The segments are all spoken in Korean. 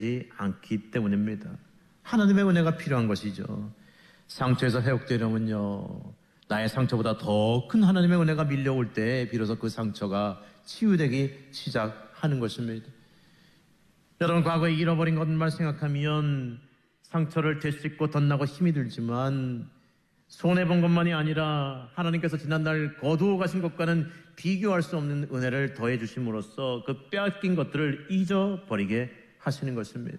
않기 때문입니다. 하나님의 은혜가 필요한 것이죠. 상처에서 회복되려면요, 나의 상처보다 더 큰 하나님의 은혜가 밀려올 때 비로소 그 상처가 치유되기 시작하는 것입니다. 여러분, 과거에 잃어버린 것만 생각하면 상처를 되씹고 덧나고 힘이 들지만, 손해본 것만이 아니라 하나님께서 지난날 거두어 가신 것과는 비교할 수 없는 은혜를 더해 주심으로써 그 빼앗긴 것들을 잊어버리게 하시는 것입니다.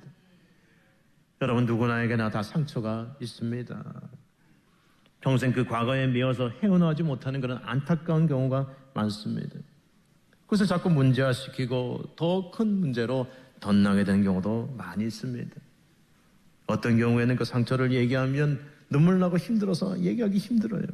여러분, 누구나에게나 다 상처가 있습니다. 평생 그 과거에 매여서 헤어나오지 못하는 그런 안타까운 경우가 많습니다. 그것을 자꾸 문제화시키고 더 큰 문제로 덧나게 되는 경우도 많이 있습니다. 어떤 경우에는 그 상처를 얘기하면 눈물 나고 힘들어서 얘기하기 힘들어요.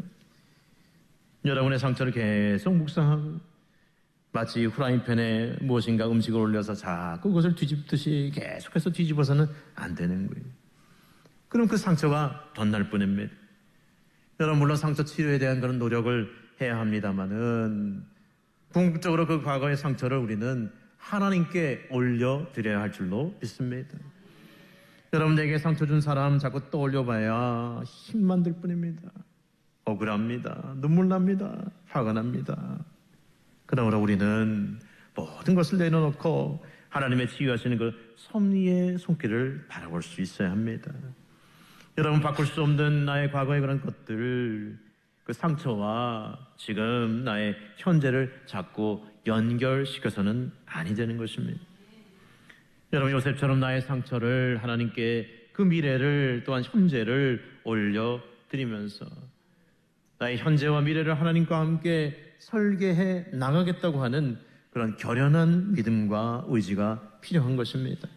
여러분의 상처를 계속 묵상하고 마치 후라이팬에 무엇인가 음식을 올려서 자꾸 그것을 뒤집듯이 계속해서 뒤집어서는 안 되는 거예요. 그럼 그 상처가 덧날 뿐입니다. 여러분, 물론 상처 치료에 대한 그런 노력을 해야 합니다만은 궁극적으로 그 과거의 상처를 우리는 하나님께 올려드려야 할 줄로 믿습니다. 여러분, 내게 상처 준 사람 자꾸 떠올려봐야 힘만 들 뿐입니다. 억울합니다. 눈물 납니다. 화가 납니다. 그러므로 우리는 모든 것을 내려놓고 하나님의 치유하시는 그 섭리의 손길을 바라볼 수 있어야 합니다. 여러분, 바꿀 수 없는 나의 과거의 그런 것들, 그 상처와 지금 나의 현재를 자꾸 연결시켜서는 아니 되는 것입니다. 여러분, 요셉처럼 나의 상처를 하나님께, 그 미래를 또한 현재를 올려드리면서 나의 현재와 미래를 하나님과 함께 설계해 나가겠다고 하는 그런 결연한 믿음과 의지가 필요한 것입니다.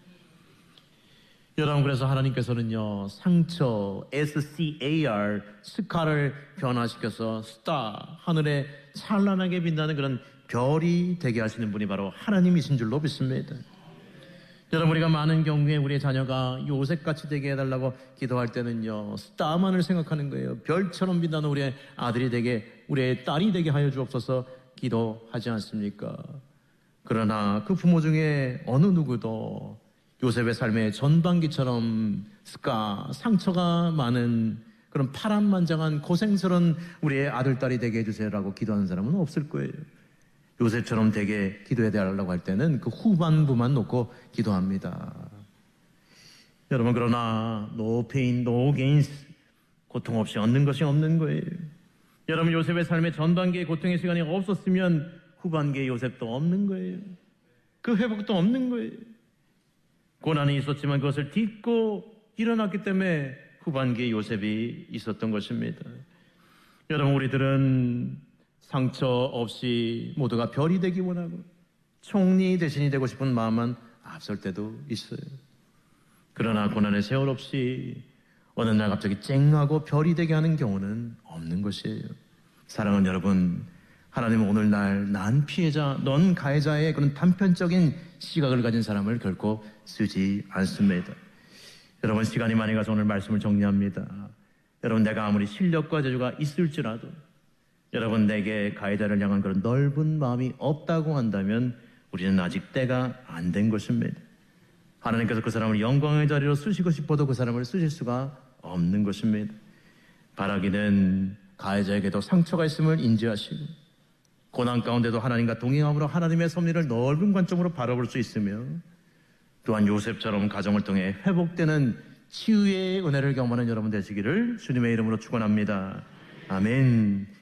여러분, 그래서 하나님께서는요, 상처, SCAR, 스카를 변화시켜서 스타, 하늘에 찬란하게 빛나는 그런 별이 되게 하시는 분이 바로 하나님이신 줄로 믿습니다. 여러분, 우리가 많은 경우에 우리의 자녀가 요셉같이 되게 해달라고 기도할 때는요, 스타만을 생각하는 거예요. 별처럼 빛나는 우리의 아들이 되게, 우리의 딸이 되게 하여 주옵소서 기도하지 않습니까? 그러나 그 부모 중에 어느 누구도 요셉의 삶의 전반기처럼 상처가 많은 그런 파란만장한 고생스러운 우리의 아들, 딸이 되게 해주세요라고 기도하는 사람은 없을 거예요. 요셉처럼 되게 기도해달라고 할 때는 그 후반부만 놓고 기도합니다. 여러분, 그러나 no pain, no gains, 고통 없이 얻는 것이 없는 거예요. 여러분, 요셉의 삶의 전반기의 고통의 시간이 없었으면 후반기의 요셉도 없는 거예요. 그 회복도 없는 거예요. 고난이 있었지만 그것을 딛고 일어났기 때문에 후반기의 요셉이 있었던 것입니다. 여러분, 우리들은 상처 없이 모두가 별이 되기 원하고 총리 대신이 되고 싶은 마음만 앞설 때도 있어요. 그러나 고난의 세월 없이 어느 날 갑자기 쨍하고 별이 되게 하는 경우는 없는 것이에요. 사랑하는 여러분, 하나님은 오늘날 난 피해자, 넌 가해자의 그런 단편적인 시각을 가진 사람을 결코 쓰지 않습니다. 여러분, 시간이 많이 가서 오늘 말씀을 정리합니다. 여러분, 내가 아무리 실력과 재주가 있을지라도 여러분, 내게 가해자를 향한 그런 넓은 마음이 없다고 한다면 우리는 아직 때가 안 된 것입니다. 하나님께서 그 사람을 영광의 자리로 쓰시고 싶어도 그 사람을 쓰실 수가 없는 것입니다. 바라기는 가해자에게도 상처가 있음을 인지하시고 고난 가운데도 하나님과 동행함으로 하나님의 섭리를 넓은 관점으로 바라볼 수 있으며 또한 요셉처럼 가정을 통해 회복되는 치유의 은혜를 경험하는 여러분 되시기를 주님의 이름으로 축원합니다. 아멘.